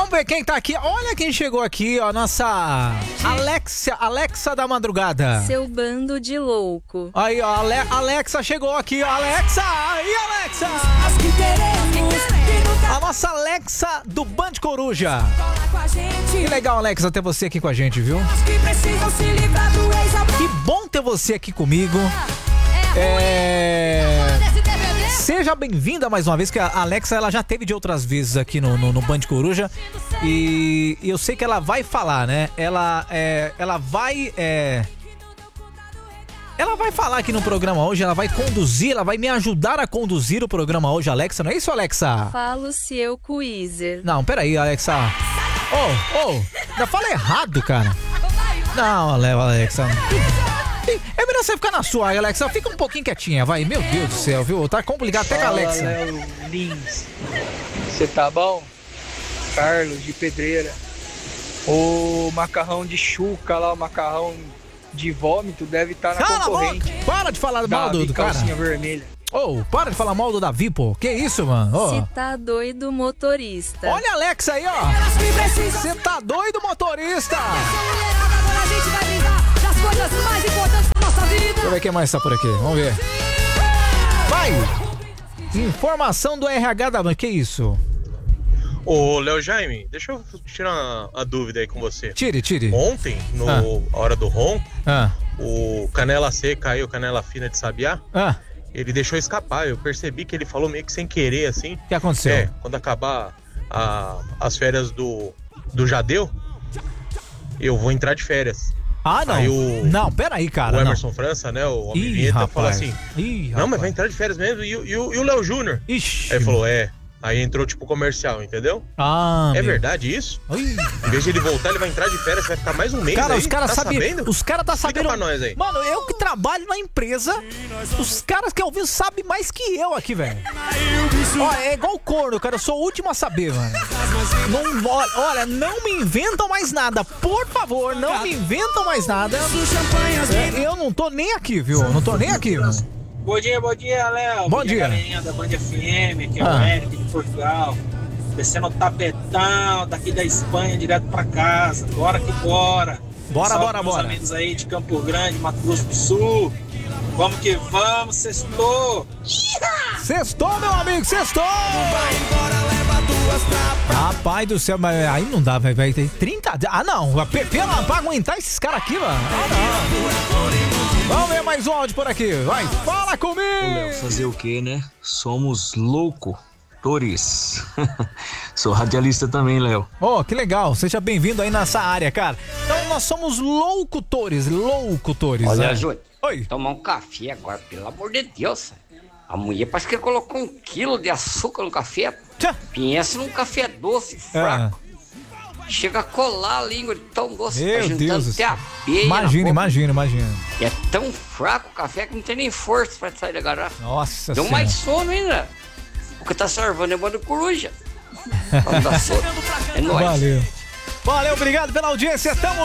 Vamos ver quem tá aqui. Olha quem chegou aqui, ó. Nossa Alexa da madrugada. Seu bando de louco. Aí, ó. Alexa chegou aqui, ó. Alexa! Aí, Alexa! A nossa Alexa do Band Coruja. Que legal, Alexa, ter você aqui com a gente, viu? Que bom ter você aqui comigo. Seja bem-vinda mais uma vez, que a Alexa ela já teve de outras vezes aqui no Band Coruja. E eu sei que ela vai falar, né? Ela vai falar aqui no programa hoje, ela vai conduzir, ela vai me ajudar a conduzir o programa hoje, Alexa. Não é isso, Alexa? Falo seu Quizer. Não, peraí, Alexa. Ainda fala errado, cara. Não, Alexa. É melhor você ficar na sua, Alexa. Fica um pouquinho quietinha, vai. Meu Deus do céu, viu? Tá complicado até com a Alexa. Léo Lins. Você tá bom? Carlos de Pedreira. O macarrão de chuca lá, o macarrão de vômito deve estar na concorrente. Para de falar mal do cara. Calcinha vermelha. Para de falar mal do Davi, pô. Que isso, mano? Se tá doido, motorista. Olha a Alexa aí, ó. Você tá doido, motorista? Agora a gente vai brincar das coisas mais importantes da nossa vida. Deixa eu ver quem mais tá por aqui. Vamos ver. Vai! Informação do RH da... Que isso? Ô, Léo Jaime, deixa eu tirar a dúvida aí com você. Tire. Ontem, hora do ronco, o Canela Seca e o Canela Fina de Sabiá, ele deixou escapar. Eu percebi que ele falou meio que sem querer, assim. O que aconteceu? Quando acabar as férias do Jadeu, eu vou entrar de férias. Não. Aí não, peraí, cara. O Emerson França, né, o homem vinheta, falou assim, não, mas vai entrar de férias mesmo. E o Léo Júnior? Ixi. Aí ele falou, Aí entrou tipo comercial, entendeu? Verdade isso? Em vez de ele voltar, ele vai entrar de férias, vai ficar mais um mês. Cara, aí. os caras sabem. Os caras tá sabendo. Explica pra nós aí. Mano, eu que trabalho na empresa, os caras que eu vi sabem mais que eu aqui, velho. Ó, é igual corno, cara. Eu sou o último a saber, mano. Olha, não me inventam mais nada. Por favor, não me inventam mais nada. Eu não tô nem aqui, viu? Não tô nem aqui, mano. Bom dia, Léo. Bom dia. Galerinha da Band FM, aqui é o Eric de Portugal. Descendo o tapetão daqui da Espanha, direto pra casa. Bora que bora. Bora. Meus amigos aí de Campo Grande, Mato Grosso do Sul. Vamos que vamos, sextou. Sextou, meu amigo, sextou. Rapaz do céu, mas aí não dá, vai ter 30 dias. Não, pra aguentar esses caras aqui, mano. Não. Vamos ver mais um áudio por aqui. Vai, fala comigo. Ô, Léo, fazer o quê, né? Somos loucos-tores. Sou radialista também, Léo. Que legal. Seja bem-vindo aí nessa área, cara. Então nós somos loutores. Olha, Júlio. Oi. Tomar um café agora, pelo amor de Deus. A mulher parece que colocou 1 quilo de açúcar no café. Pensa num café doce, fraco. Chega a colar a língua de tão doce. Meu Deus. Até a abelha. Imagina. É tão fraco o café que não tem nem força pra sair da garrafa. Nossa Deu senhora. mais sono ainda. O que tá servando é Bando Coruja. Vamos dar sono. É nóis. Valeu, obrigado pela audiência. Tamo